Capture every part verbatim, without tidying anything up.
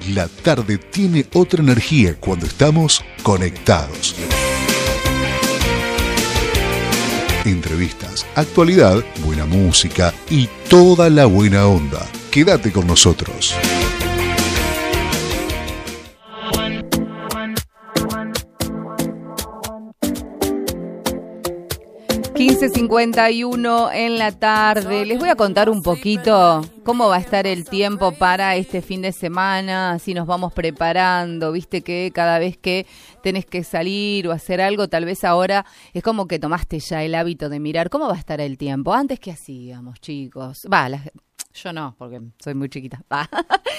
La tarde tiene otra energía cuando estamos conectados. Entrevistas, actualidad, buena música y toda la buena onda. Quédate con nosotros. quince cincuenta y uno en la tarde. Les voy a contar un poquito cómo va a estar el tiempo para este fin de semana, así nos vamos preparando. Viste que cada vez que tenés que salir o hacer algo, tal vez ahora es como que tomaste ya el hábito de mirar cómo va a estar el tiempo. Antes, ¿qué hacíamos, chicos? Va, la, yo no, porque soy muy chiquita. Va.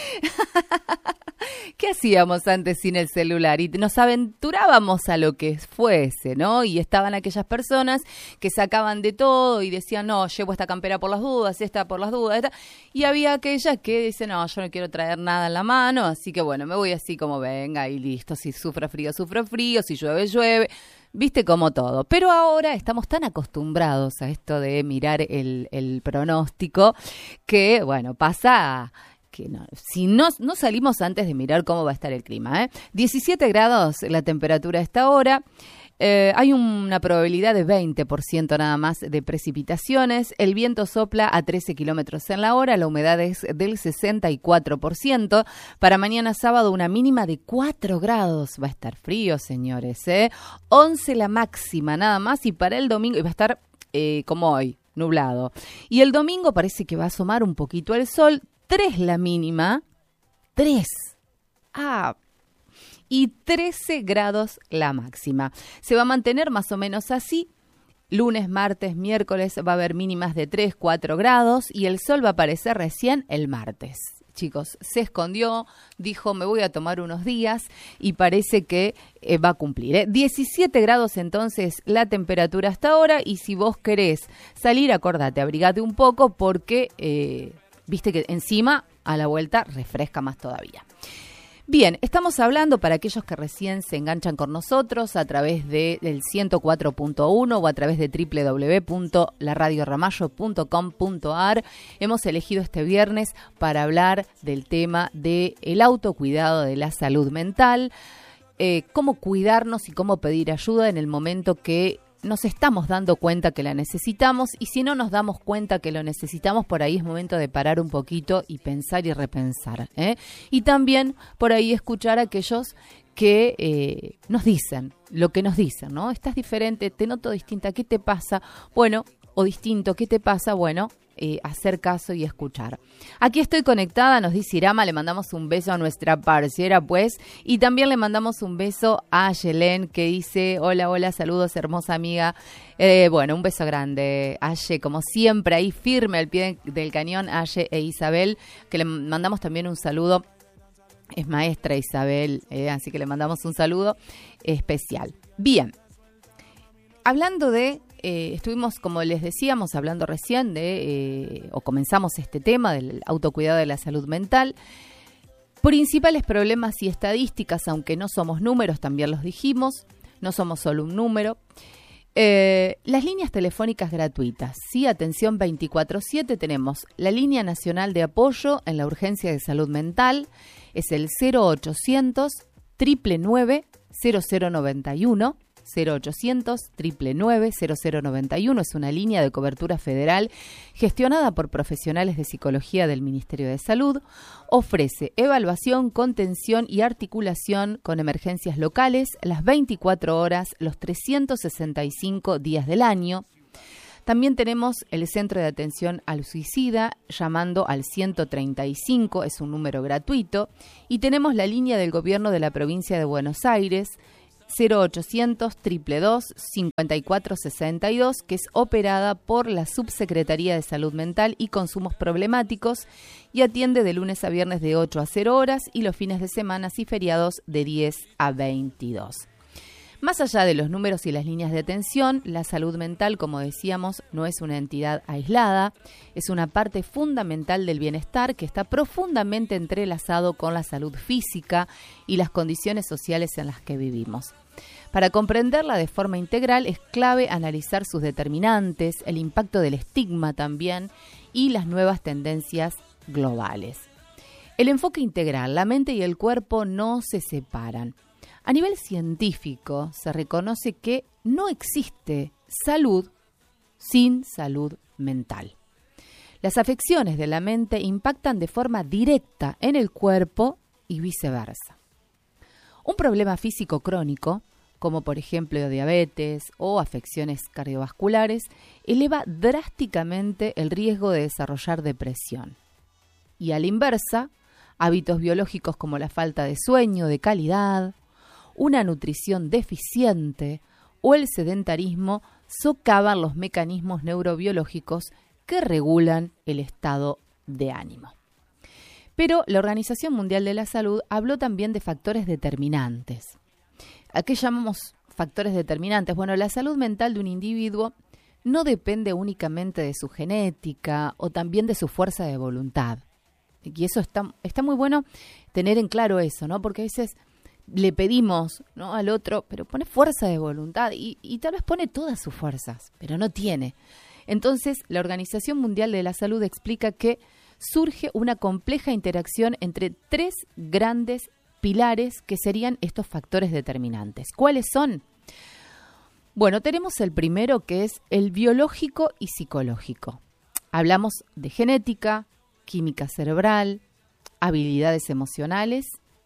¿Qué hacíamos antes sin el celular? Y nos aventurábamos a lo que fuese, ¿no? Y estaban aquellas personas que sacaban de todo y decían, no, llevo esta campera por las dudas, esta por las dudas, esta. Y había aquellas que dicen, no, yo no quiero traer nada en la mano, así que bueno, me voy así como venga y listo. Si sufre frío, sufre frío, si llueve, llueve. Viste como todo. Pero ahora estamos tan acostumbrados a esto de mirar el, el pronóstico que, bueno, pasa a... Que no, si no, no salimos antes de mirar cómo va a estar el clima, ¿eh? diecisiete grados la temperatura a esta hora, eh, hay una probabilidad de veinte por ciento nada más de precipitaciones, el viento sopla a trece kilómetros en la hora, la humedad es del sesenta y cuatro por ciento, para mañana sábado una mínima de cuatro grados, va a estar frío, señores, ¿eh? once la máxima nada más y para el domingo, y va a estar eh, como hoy, nublado, y el domingo parece que va a asomar un poquito el sol, tres la mínima, tres, ah, y trece grados la máxima. Se va a mantener más o menos así. Lunes, martes, miércoles va a haber mínimas de tres, cuatro grados y el sol va a aparecer recién el martes. Chicos, se escondió, dijo me voy a tomar unos días y parece que eh, va a cumplir. ¿eh? diecisiete grados entonces la temperatura hasta ahora y si vos querés salir, acordate, abrigate un poco porque... Eh, Viste que encima, a la vuelta, refresca más todavía. Bien, estamos hablando para aquellos que recién se enganchan con nosotros a través de, del ciento cuatro punto uno o a través de doble u doble u doble u punto la radio ramallo punto com punto a r. Hemos elegido este viernes para hablar del tema del autocuidado de la salud mental, eh, cómo cuidarnos y cómo pedir ayuda en el momento que nos estamos dando cuenta que la necesitamos y si no nos damos cuenta que lo necesitamos, por ahí es momento de parar un poquito y pensar y repensar. ¿eh? Y también por ahí escuchar a aquellos que eh, nos dicen lo que nos dicen, ¿no? Estás diferente, te noto distinta, ¿qué te pasa? Bueno, o distinto, ¿qué te pasa? Bueno, eh, hacer caso y escuchar. Aquí estoy conectada, nos dice Irama, le mandamos un beso a nuestra parcera, pues, y también le mandamos un beso a Yelén, que dice, hola, hola, saludos, hermosa amiga. Eh, bueno, un beso grande, Aye, como siempre, ahí firme al pie del cañón, Aye e Isabel, que le mandamos también un saludo. Es maestra Isabel, eh, así que le mandamos un saludo especial. Bien, hablando de, eh, estuvimos, como les decíamos, hablando recién de, eh, o comenzamos este tema del autocuidado de la salud mental. Principales problemas y estadísticas, aunque no somos números, también los dijimos, no somos solo un número. Eh, las líneas telefónicas gratuitas, sí, atención veinticuatro siete, tenemos la línea nacional de apoyo en la urgencia de salud mental, es el cero ochocientos, nueve nueve nueve, cero cero noventa y uno, cero ochocientos, nueve nueve nueve, cero cero noventa y uno, es una línea de cobertura federal gestionada por profesionales de psicología del Ministerio de Salud, ofrece evaluación, contención y articulación con emergencias locales las veinticuatro horas, los trescientos sesenta y cinco días del año. También tenemos el Centro de Atención al Suicida, llamando al ciento treinta y cinco, es un número gratuito, y tenemos la línea del Gobierno de la Provincia de Buenos Aires, cero ochocientos, dos dos dos, cincuenta y cuatro sesenta y dos, que es operada por la Subsecretaría de Salud Mental y Consumos Problemáticos y atiende de lunes a viernes de ocho a cero horas y los fines de semana y feriados de diez a veintidós. Más allá de los números y las líneas de atención, la salud mental, como decíamos, no es una entidad aislada, es una parte fundamental del bienestar que está profundamente entrelazado con la salud física y las condiciones sociales en las que vivimos. Para comprenderla de forma integral es clave analizar sus determinantes, el impacto del estigma también y las nuevas tendencias globales. El enfoque integral, la mente y el cuerpo no se separan. A nivel científico se reconoce que no existe salud sin salud mental. Las afecciones de la mente impactan de forma directa en el cuerpo y viceversa. Un problema físico crónico, como por ejemplo diabetes o afecciones cardiovasculares, eleva drásticamente el riesgo de desarrollar depresión. Y a la inversa, hábitos biológicos como la falta de sueño de calidad, una nutrición deficiente o el sedentarismo socavan los mecanismos neurobiológicos que regulan el estado de ánimo. Pero la Organización Mundial de la Salud habló también de factores determinantes. ¿A qué llamamos factores determinantes? Bueno, la salud mental de un individuo no depende únicamente de su genética o también de su fuerza de voluntad. Y eso está, está muy bueno tener en claro eso, ¿no? Porque a veces le pedimos, ¿no?, al otro, pero pone fuerza de voluntad y, y tal vez pone todas sus fuerzas, pero no tiene. Entonces, la Organización Mundial de la Salud explica que surge una compleja interacción entre tres grandes pilares que serían estos factores determinantes. ¿Cuáles son? Bueno, tenemos el primero, que es el biológico y psicológico. Hablamos de genética, química cerebral, habilidades emocionales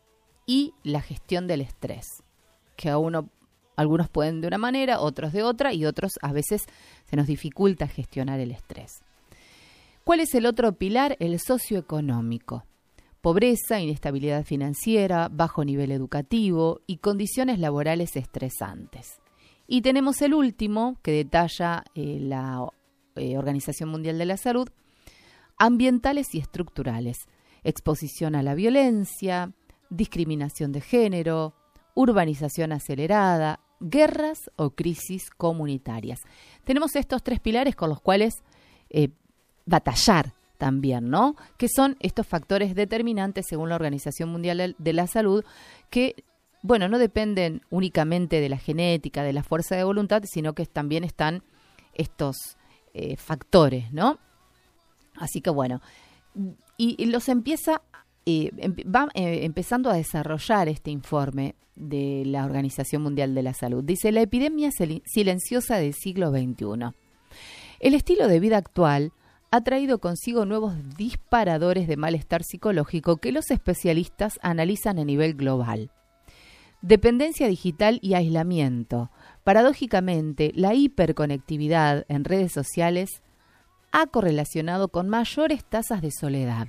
y la gestión del estrés, que a uno, algunos pueden de una manera, otros de otra, y otros a veces se nos dificulta gestionar el estrés. ¿Cuál es el otro pilar? El socioeconómico. Pobreza, inestabilidad financiera, bajo nivel educativo y condiciones laborales estresantes. Y tenemos el último, que detalla eh, la eh, Organización Mundial de la Salud, ambientales y estructurales, exposición a la violencia, discriminación de género, urbanización acelerada, guerras o crisis comunitarias. Tenemos estos tres pilares con los cuales eh, batallar también, ¿no? Que son estos factores determinantes según la Organización Mundial de la Salud, que, bueno, no dependen únicamente de la genética, de la fuerza de voluntad, sino que también están estos eh, factores, ¿no? Así que bueno, y, y los empieza, eh, em, va eh, empezando a desarrollar este informe de la Organización Mundial de la Salud. Dice: la epidemia silenciosa del siglo veintiuno. El estilo de vida actual ha traído consigo nuevos disparadores de malestar psicológico que los especialistas analizan a nivel global. Dependencia digital y aislamiento. Paradójicamente, la hiperconectividad en redes sociales ha correlacionado con mayores tasas de soledad,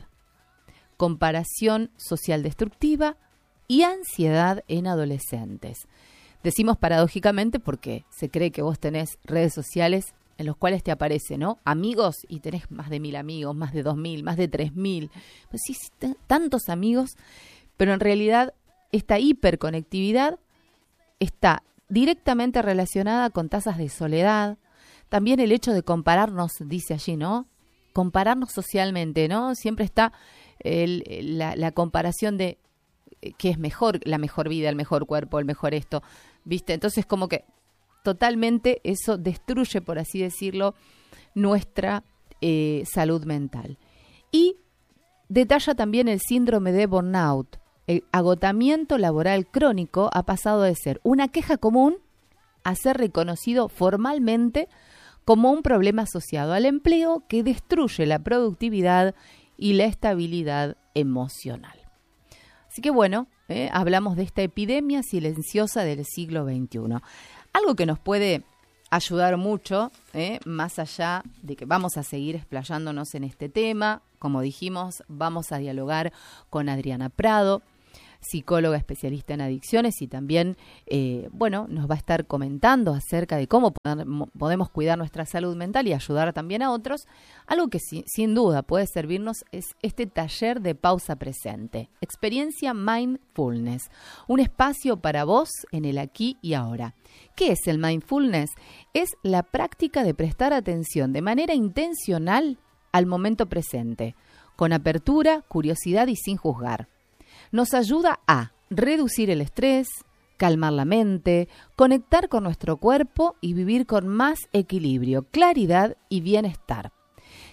comparación social destructiva y ansiedad en adolescentes. Decimos paradójicamente porque se cree que vos tenés redes sociales en los cuales te aparece, ¿no?, amigos, y tenés más de mil amigos, más de dos mil, más de tres mil. Pues sí, t- tantos amigos, pero en realidad esta hiperconectividad está directamente relacionada con tasas de soledad. También el hecho de compararnos, dice allí, ¿no? Compararnos socialmente, ¿no? Siempre está el, la, la comparación de qué es mejor, la mejor vida, el mejor cuerpo, el mejor esto, ¿viste? Entonces como que totalmente eso destruye, por así decirlo, nuestra eh, salud mental. Y detalla también el síndrome de burnout. El agotamiento laboral crónico ha pasado de ser una queja común a ser reconocido formalmente como un problema asociado al empleo que destruye la productividad y la estabilidad emocional. Así que bueno, eh, hablamos de esta epidemia silenciosa del siglo veintiuno. Algo que nos puede ayudar mucho, eh, más allá de que vamos a seguir explayándonos en este tema. Como dijimos, vamos a dialogar con Adriana Prado, psicóloga especialista en adicciones, y también, eh, bueno, nos va a estar comentando acerca de cómo poder, podemos cuidar nuestra salud mental y ayudar también a otros. Algo que si, sin duda puede servirnos es este taller de pausa presente, experiencia mindfulness, un espacio para vos en el aquí y ahora. ¿Qué es el mindfulness? Es la práctica de prestar atención de manera intencional al momento presente, con apertura, curiosidad y sin juzgar. Nos ayuda a reducir el estrés, calmar la mente, conectar con nuestro cuerpo y vivir con más equilibrio, claridad y bienestar.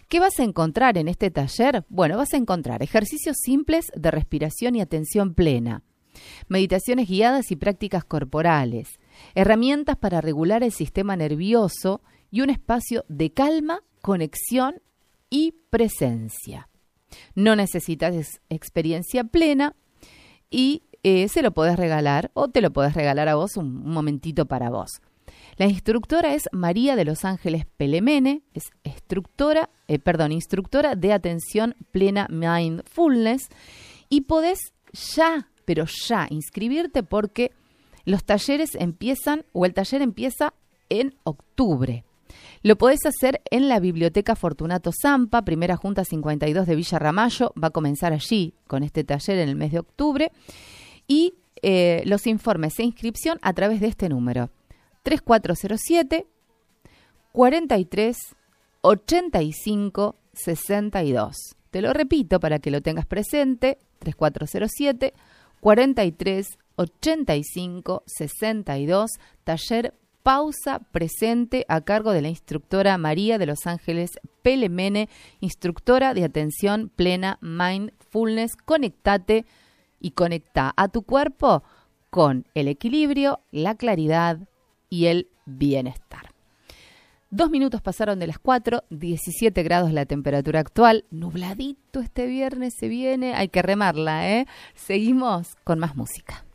¿Qué vas a encontrar en este taller? Bueno, vas a encontrar ejercicios simples de respiración y atención plena, meditaciones guiadas y prácticas corporales, herramientas para regular el sistema nervioso y un espacio de calma, conexión y presencia. No necesitas experiencia plena y eh, se lo podés regalar o te lo podés regalar a vos un, un momentito para vos. La instructora es María de los Ángeles Pelemene, es instructora, eh, perdón, instructora de atención plena mindfulness y podés ya, pero ya inscribirte porque los talleres empiezan o el taller empieza en octubre. Lo podés hacer en la Biblioteca Fortunato Zampa, primera Junta cincuenta y dos de Villa Ramallo, va a comenzar allí con este taller en el mes de octubre y eh, los informes e inscripción a través de este número. tres cuatro cero siete, cuarenta y tres, ochenta y cinco, sesenta y dos. Te lo repito para que lo tengas presente, tres cuatro cero siete, cuarenta y tres, ochenta y cinco, sesenta y dos, taller Pausa Presente a cargo de la instructora María de los Ángeles Pelemene, instructora de atención plena mindfulness. Conectate y conecta a tu cuerpo con el equilibrio, la claridad y el bienestar. Dos minutos pasaron de las cuatro, diecisiete grados la temperatura actual, nubladito este viernes se viene, hay que remarla, ¿eh? Seguimos con más música.